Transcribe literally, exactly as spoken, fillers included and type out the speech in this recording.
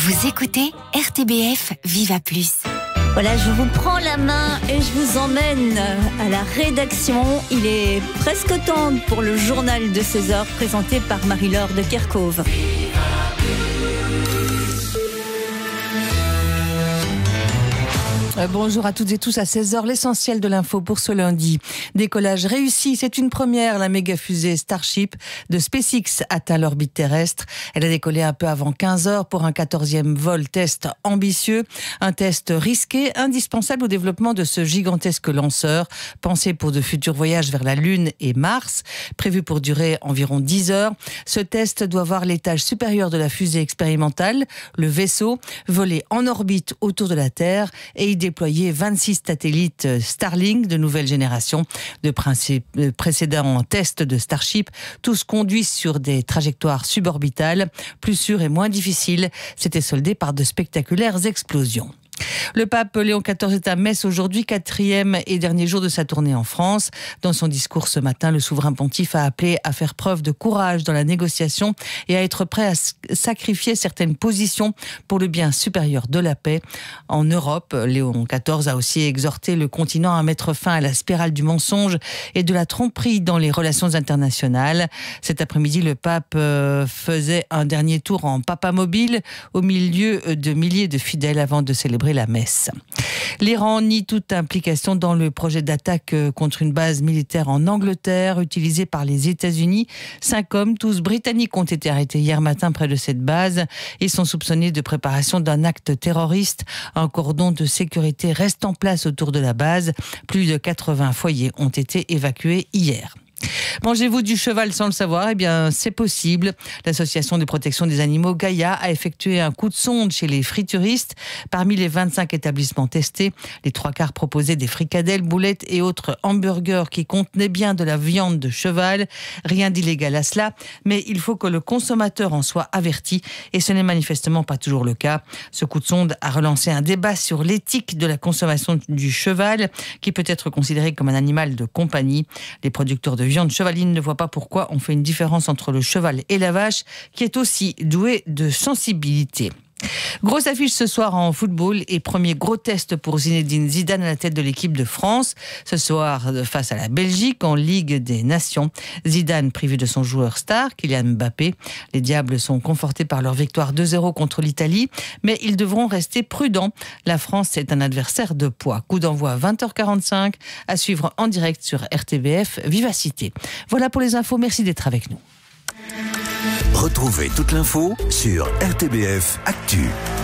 Vous écoutez R T B F Viva Plus. Voilà, je vous prends la main et je vous emmène à la rédaction. Il est presque temps pour le journal de seize heures présenté par Marie-Laure de Kerkhove. Bonjour à toutes et tous, à seize heures, l'essentiel de l'info pour ce lundi. Décollage réussi, c'est une première. La méga fusée Starship de SpaceX atteint l'orbite terrestre. Elle a décollé un peu avant quinze heures pour un quatorzième vol test ambitieux. Un test risqué, indispensable au développement de ce gigantesque lanceur, pensé pour de futurs voyages vers la Lune et Mars, prévu pour durer environ dix heures. Ce test doit voir l'étage supérieur de la fusée expérimentale, le vaisseau, voler en orbite autour de la Terre et y déployer vingt-six satellites Starlink de nouvelle génération. De principe, de précédents tests de Starship, tous conduits sur des trajectoires suborbitales, plus sûres et moins difficiles, s'étaient soldés par de spectaculaires explosions. Le pape Léon quatorze est à Metz aujourd'hui, quatrième et dernier jour de sa tournée en France. Dans son discours ce matin, le souverain pontife a appelé à faire preuve de courage dans la négociation et à être prêt à sacrifier certaines positions pour le bien supérieur de la paix. En Europe, Léon quatorze a aussi exhorté le continent à mettre fin à la spirale du mensonge et de la tromperie dans les relations internationales. Cet après-midi, le pape faisait un dernier tour en papamobile au milieu de milliers de fidèles avant de célébrer la messe. L'Iran nie toute implication dans le projet d'attaque contre une base militaire en Angleterre utilisée par les États-Unis. Cinq hommes, tous britanniques, ont été arrêtés hier matin près de cette base. Ils sont soupçonnés de préparation d'un acte terroriste. Un cordon de sécurité reste en place autour de la base. Plus de quatre-vingts foyers ont été évacués hier. Mangez-vous du cheval sans le savoir? Eh bien, c'est possible. L'association de protection des animaux Gaïa a effectué un coup de sonde chez les frituristes. Parmi les vingt-cinq établissements testés, les trois quarts proposaient des fricadelles, boulettes et autres hamburgers qui contenaient bien de la viande de cheval. Rien d'illégal à cela, mais il faut que le consommateur en soit averti et ce n'est manifestement pas toujours le cas. Ce coup de sonde a relancé un débat sur l'éthique de la consommation du cheval qui peut être considéré comme un animal de compagnie. Les producteurs de viande chevaline ne voit pas pourquoi on fait une différence entre le cheval et la vache, qui est aussi douée de sensibilité. Grosse affiche ce soir en football et premier gros test pour Zinedine Zidane à la tête de l'équipe de France. Ce soir, face à la Belgique en Ligue des Nations. Zidane privé de son joueur star, Kylian Mbappé. Les Diables sont confortés par leur victoire deux zéro contre l'Italie, mais ils devront rester prudents. La France est un adversaire de poids. Coup d'envoi à vingt heures quarante-cinq, à suivre en direct sur R T B F Vivacité. Voilà pour les infos, merci d'être avec nous. Retrouvez toute l'info sur R T B F Actu.